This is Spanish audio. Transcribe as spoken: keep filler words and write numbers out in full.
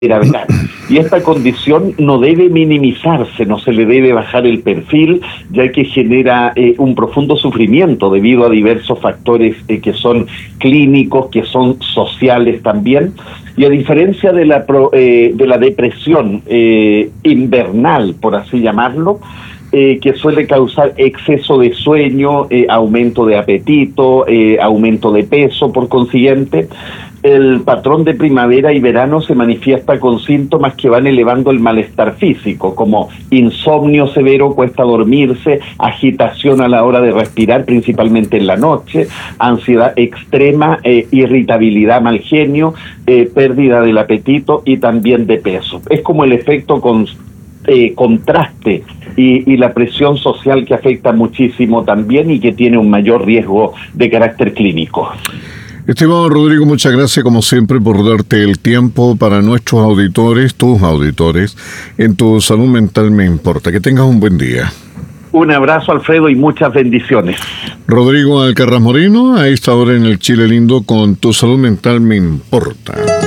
gravedad. Y esta condición no debe minimizarse, no se le debe bajar el perfil, ya que genera eh, un profundo sufrimiento debido a diversos factores eh, que son clínicos, que son sociales también. Y a diferencia de la, pro, eh, de la depresión eh, invernal, por así llamarlo, Eh, que suele causar exceso de sueño, eh, aumento de apetito, eh, aumento de peso, por consiguiente, el patrón de primavera y verano se manifiesta con síntomas que van elevando el malestar físico, como insomnio severo, cuesta dormirse, agitación a la hora de respirar, principalmente en la noche, ansiedad extrema, eh, irritabilidad, mal genio, eh, pérdida del apetito y también de peso. Es como el efecto con, eh, contraste Y, y la presión social que afecta muchísimo también y que tiene un mayor riesgo de carácter clínico. Estimado Rodrigo, muchas gracias como siempre por darte el tiempo para nuestros auditores, tus auditores, en Tu Salud Mental Me Importa. Que tengas un buen día. Un abrazo, Alfredo, y muchas bendiciones. Rodrigo Alcaraz Moreno, a esta hora en el Chile Lindo con Tu Salud Mental Me Importa.